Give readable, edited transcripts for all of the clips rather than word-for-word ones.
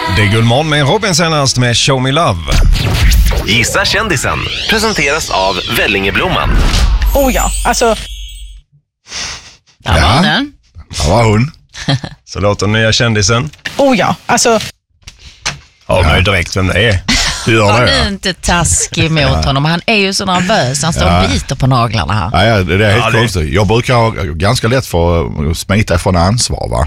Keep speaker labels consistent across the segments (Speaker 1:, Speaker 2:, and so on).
Speaker 1: Det är Gullmorgon med Robin senast med Show Me Love.
Speaker 2: Gissa kändisen presenteras av Vellingeblomman.
Speaker 3: Oh ja, alltså...
Speaker 4: Där var den.
Speaker 5: Där var hon.
Speaker 1: Så låter den nya kändisen.
Speaker 3: Oh ja, alltså...
Speaker 1: Ja, men direkt vem det är.
Speaker 4: Var du inte taskig mot honom? Han är ju så nervös. Han står och biter på naglarna här.
Speaker 5: Ja, det är helt konstigt. Jag brukar ha ganska lätt för att smita ifrån ansvar, va?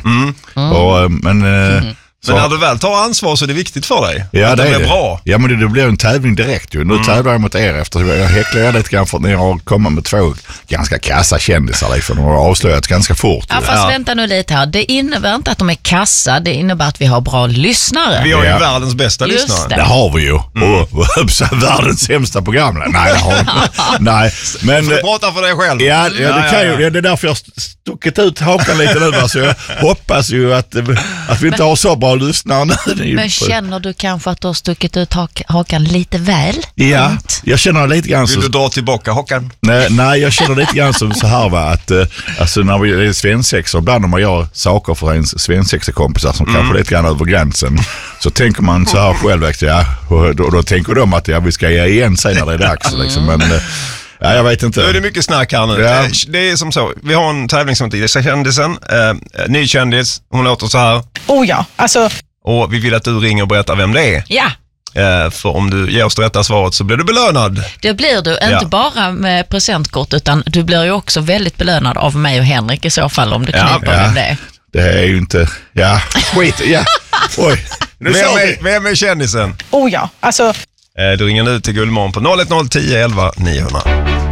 Speaker 1: Men när du väl tar ansvar så är det viktigt för dig.
Speaker 5: Ja,
Speaker 1: att
Speaker 5: det
Speaker 1: blir bra.
Speaker 5: Ja, men det blir en tävling direkt ju. Nu tävlar jag mot er efter jag häcklar er lite grann för att ni har kommit med 2 ganska kassa kändisar liksom. De har avslöjat ganska fort.
Speaker 4: Ja, fast vänta nu lite här. Det innebär inte att de är kassa. Det innebär att vi har bra lyssnare.
Speaker 1: Vi har ju världens bästa
Speaker 4: Just
Speaker 1: lyssnare.
Speaker 5: Det har vi ju. Och världens sämsta program. Nej, det har vi inte. Nej, men...
Speaker 1: Du pratar för dig själv.
Speaker 5: Ja, det kan ju. Det är därför jag stuckit ut hakan lite nu. Så jag hoppas ju att vi inte har så bra lyssnare nu.
Speaker 4: Men känner du kanske att du har stuckit ut hakan lite väl?
Speaker 5: Ja, jag känner lite grann så...
Speaker 1: Vill du dra tillbaka hakan?
Speaker 5: Nej, jag känner lite grann som så här, va, att alltså när vi är svensexor, ibland när man gör saker för ens svensexekompisar som kanske är lite grann över gränsen, så tänker man så här själv, och då tänker de att vi ska ge igen sig när det är dags. Liksom, men... Ja, jag vet inte.
Speaker 1: Nu är det mycket snack här nu.
Speaker 5: Ja.
Speaker 1: Det är som så. Vi har en tävling som heter Gissa kändisen. Ny kändis. Hon låter så här.
Speaker 3: Oh ja, alltså...
Speaker 1: Och vi vill att du ringer och berättar vem det är.
Speaker 4: Ja.
Speaker 1: För om du ger oss det rätta svaret så blir du belönad.
Speaker 4: Det blir du, inte bara med presentkort, utan du blir ju också väldigt belönad av mig och Henrik i så fall, om du kniper vem det är.
Speaker 5: Det är ju inte... Ja, skit. Ja. Oj.
Speaker 1: Vem är kändisen?
Speaker 3: Oh ja, alltså...
Speaker 1: Du ringer nu till Gullmorgon på 010 11 900.